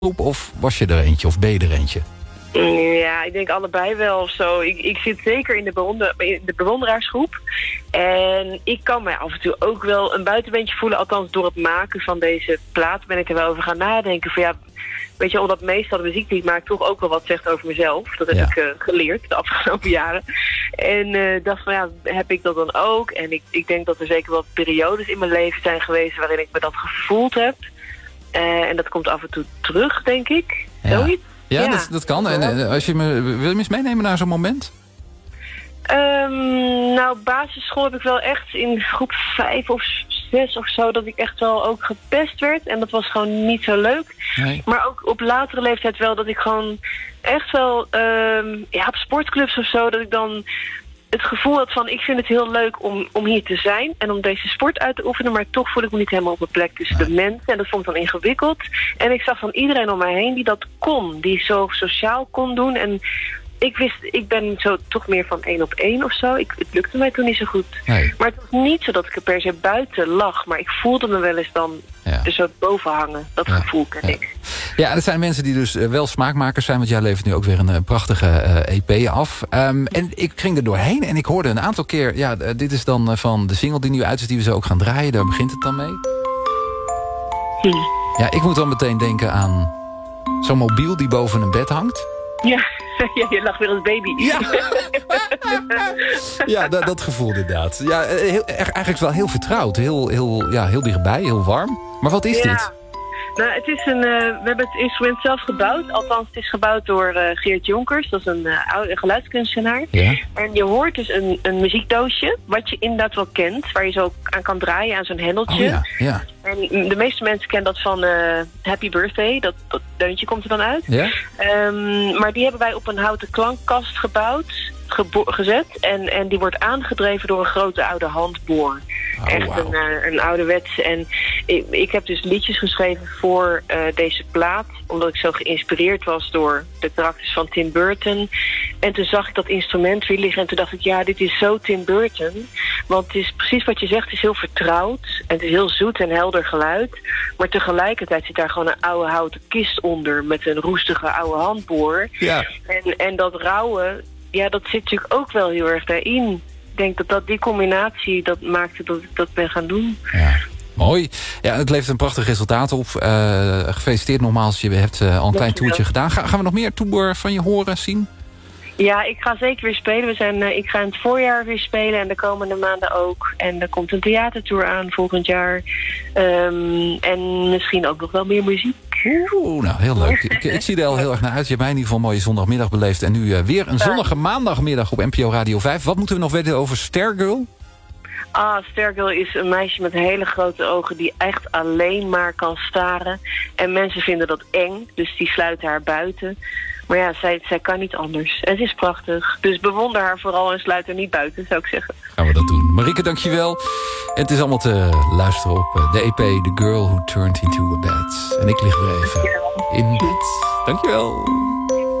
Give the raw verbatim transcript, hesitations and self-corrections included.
Of was je er eentje, of ben je er eentje? Ja, ik denk allebei wel of zo. Ik, ik zit zeker in de, bewonder, in de bewonderaarsgroep. En ik kan mij af en toe ook wel een buitenbeentje voelen. Althans, door het maken van deze plaat ben ik er wel over gaan nadenken. Van ja, weet je, omdat meestal de muziek die ik maak toch ook wel wat zegt over mezelf. Dat heb ja. ik uh, geleerd de afgelopen jaren. En uh, dacht van ja, heb ik dat dan ook? En ik, ik denk dat er zeker wel periodes in mijn leven zijn geweest waarin ik me dat gevoeld heb. Uh, en dat komt af en toe terug, denk ik. Ja. Zoiets. Ja, ja. Dat, dat kan. En, en als je me, wil je me eens meenemen naar zo'n moment? Um, nou, basisschool heb ik wel echt in groep vijf of zes of zo... dat ik echt wel ook gepest werd. En dat was gewoon niet zo leuk. Nee. Maar ook op latere leeftijd wel dat ik gewoon echt wel... Um, ja, op sportclubs of zo, dat ik dan... het gevoel had van, ik vind het heel leuk om, om hier te zijn... en om deze sport uit te oefenen... maar toch voel ik me niet helemaal op mijn plek tussen nee. de mensen. En dat vond ik dan ingewikkeld. En ik zag van iedereen om mij heen die dat kon. Die zo sociaal kon doen. En ik wist, ik ben zo toch meer van één op één of zo. Ik, het lukte mij toen niet zo goed. Nee. Maar het was niet zo dat ik er per se buiten lag. Maar ik voelde me wel eens dan ja. er zo boven hangen. Dat ja. gevoel ken ja. ik. Ja, er zijn mensen die dus wel smaakmakers zijn... want jij levert nu ook weer een uh, prachtige uh, E P af. Um, en ik ging er doorheen en ik hoorde een aantal keer... ja, uh, dit is dan uh, van de single die nu uit is... die we zo ook gaan draaien, daar begint het dan mee. Hm. Ja, ik moet dan meteen denken aan... zo'n mobiel die boven een bed hangt. Ja, ja je lag weer als baby. Ja, ja dat, dat gevoel inderdaad. Ja, heel, eigenlijk wel heel vertrouwd, heel, heel, ja, heel dichtbij, heel warm. Maar wat is ja. dit? Nou, het is een, uh, we hebben het instrument zelf gebouwd. Althans, het is gebouwd door uh, Geert Jonkers. Dat is een uh, oude geluidskunstenaar. Ja. En je hoort dus een, een muziekdoosje, wat je inderdaad wel kent. Waar je zo aan kan draaien aan zo'n hendeltje. Oh, ja. Ja. En de meeste mensen kennen dat van uh, Happy Birthday. Dat, dat deuntje komt er dan uit. Ja. Um, maar die hebben wij op een houten klankkast gebouwd. Gebo- gezet. En, en die wordt aangedreven door een grote oude handboor. Oh, echt wow. een, uh, een ouderwetse. En ik, ik heb dus liedjes geschreven voor uh, deze plaat. Omdat ik zo geïnspireerd was door de karakters van Tim Burton. En toen zag ik dat instrument weer liggen. En toen dacht ik, ja, dit is zo Tim Burton. Want het is precies wat je zegt. Het is heel vertrouwd. En het is heel zoet en helder geluid. Maar tegelijkertijd zit daar gewoon een oude houten kist onder. Met een roestige oude handboor. Ja. En, en dat rauwe... Ja, dat zit natuurlijk ook wel heel erg daarin. Ik denk dat, dat die combinatie, dat maakte dat ik dat ben gaan doen. Ja, mooi. Ja, het levert een prachtig resultaat op. Uh, gefeliciteerd nogmaals, je hebt uh, al een klein toertje gedaan. Ga, gaan we nog meer tour van je horen, zien? Ja, ik ga zeker weer spelen. We zijn, uh, ik ga in het voorjaar weer spelen en de komende maanden ook. En er komt een theatertour aan volgend jaar. Um, en misschien ook nog wel meer muziek. Oeh, nou heel leuk. Ik, ik zie er al heel erg naar uit. Je hebt mij in ieder geval een mooie zondagmiddag beleefd. En nu uh, weer een zonnige maandagmiddag op N P O Radio vijf. Wat moeten we nog weten over Stargirl? Ah, Stargirl is een meisje met hele grote ogen die echt alleen maar kan staren. En mensen vinden dat eng, dus die sluiten haar buiten. Maar ja, zij, zij kan niet anders. En het is prachtig. Dus bewonder haar vooral en sluit haar niet buiten, zou ik zeggen. Gaan we dat doen. Marieke, dankjewel. En het is allemaal te luisteren op de E P The Girl Who Turned Into a Bed. En ik lig weer even in bed. Dankjewel.